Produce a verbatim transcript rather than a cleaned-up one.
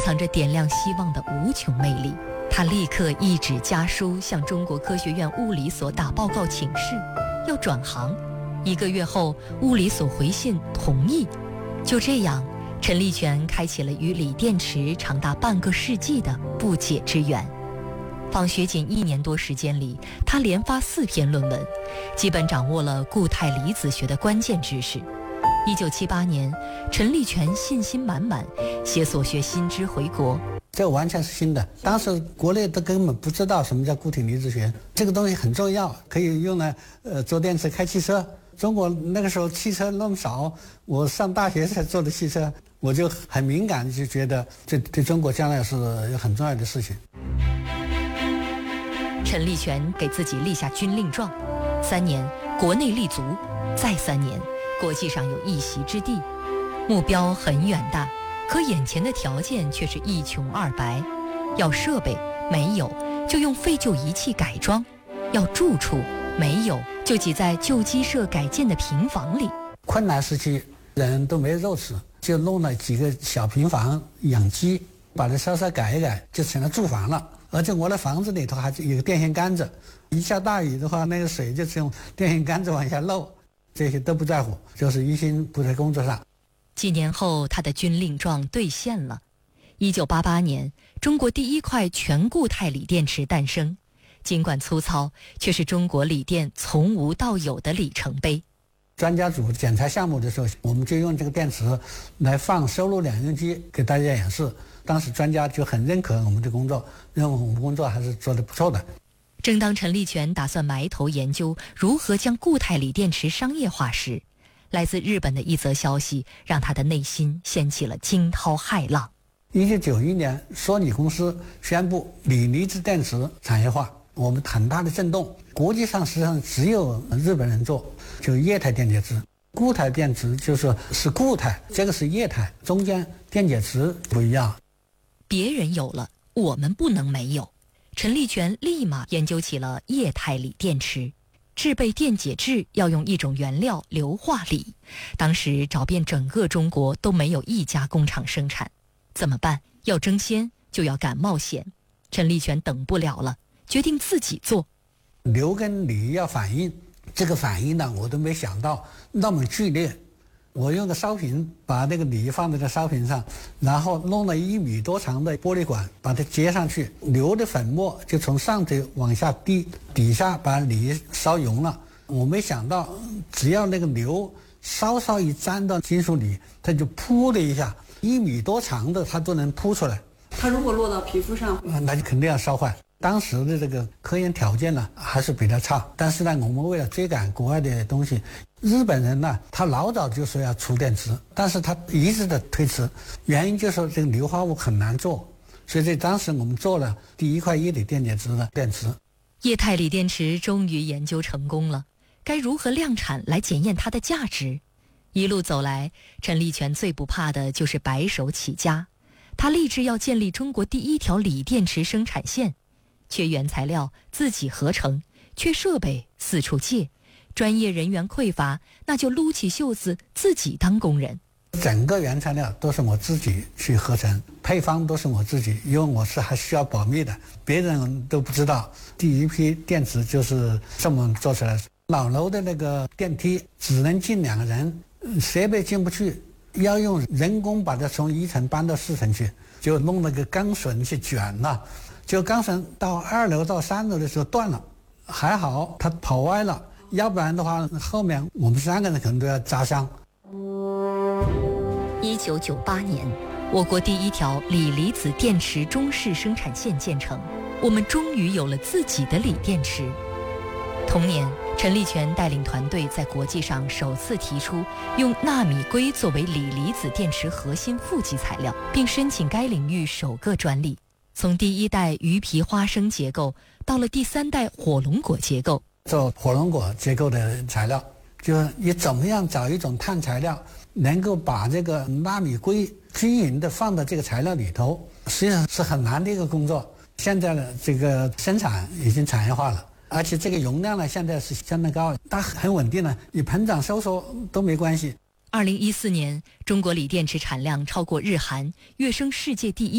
藏着点亮希望的无穷魅力。他立刻一纸家书向中国科学院物理所打报告请示，要转行。一个月后，物理所回信同意。就这样，陈立全开启了与锂电池长达半个世纪的不解之缘。访学仅一年多时间里，他连发四篇论文，基本掌握了固态离子学的关键知识。一九七八年，陈立全信心满满，携所学新知回国。 这完全是新的，当时国内都根本不知道什么叫固体离子学，这个东西很重要，可以用来呃做电池开汽车。中国那个时候汽车那么少，我上大学才做的汽车，我就很敏感，就觉得这对中国将来是有很重要的事情。 陈立全给自己立下军令状，三年国内立足，再三年国际上有一席之地，目标很远大，可眼前的条件却是一穷二白。要设备没有，就用废旧仪器改装；要住处没有，就挤在旧鸡舍改建的平房里。 困难时期人都没肉吃，就弄了几个小平房养鸡，把它稍稍改一改，就成了住房了。而且我的房子里头还有个电线杆子，一下大雨的话，那个水就从电线杆子往下漏，这些都不在乎，就是一心扑在工作上。 几年后，他的军令状兑现了。一九八八年，中国第一块全固态锂电池诞生，尽管粗糙，却是中国锂电从无到有的里程碑。 专家组检查项目的时候，我们就用这个电池来放收录两用机给大家演示。当时专家就很认可我们的工作，认为我们工作还是做得不错的。 正当陈立全打算埋头研究如何将固态锂电池商业化时，来自日本的一则消息让他的内心掀起了惊涛骇浪。 一九九一年，索尼公司宣布锂离子电池产业化，我们很大的震动。国际上实际上只有日本人做，就液态电解质。固态电池就是是固态，这个是液态，中间电解质不一样。 别人有了，我们不能没有。陈立全立马研究起了液态锂电池。制备电解质要用一种原料硫化锂，当时找遍整个中国都没有一家工厂生产。怎么办？要争先就要敢冒险。陈立全等不了了，决定自己做。 硫跟锂要反应，这个反应呢，我都没想到那么剧烈。我用个烧瓶把那个锂放在这烧瓶上，然后弄了一米多长的玻璃管把它接上去，硫的粉末就从上头往下滴，底下把锂烧熔了。我没想到只要那个硫稍稍一沾到金属锂，它就噗的一下，一米多长的它都能噗出来。 它如果落到皮肤上， 那就肯定要烧坏。当时的这个科研条件呢还是比较差，但是呢，我们为了追赶国外的东西，日本人呢他老早就说要出电池，但是他一直的推迟，原因就是说这个硫化物很难做，所以在当时我们做了第一块液体电解质的电池。 液态锂电池终于研究成功了，该如何量产来检验它的价值？一路走来，陈立全最不怕的就是白手起家，他立志要建立中国第一条锂电池生产线。缺原材料自己合成，缺设备四处借，专业人员匮乏，那就撸起袖子自己当工人。 整个原材料都是我自己去合成，配方都是我自己，因为我是还需要保密的，别人都不知道。第一批电池就是这么做出来的。老楼的那个电梯只能进两个人，设备进不去，要用人工把它从一层搬到四层去，就弄那个钢绳去卷了。就钢绳到二楼到三楼的时候断了，还好它跑歪了，要不然的话后面我们三个人可能都要扎伤。 一九九八年，我国第一条锂离子电池中式生产线建成，我们终于有了自己的锂电池。同年，陈立全带领团队在国际上首次提出用纳米硅作为锂离子电池核心负极材料，并申请该领域首个专利。从第一代鱼皮花生结构到了第三代火龙果结构， 做火龙果结构的材料，就是你怎么样找一种碳材料能够把这个纳米硅均匀的放到这个材料里头，实际上是很难的一个工作。现在的这个生产已经产业化了，而且这个容量呢现在是相当高，它很稳定了，你膨胀收缩都没关系。 二零一四年，中国锂电池产量超过日韩，跃升世界第一。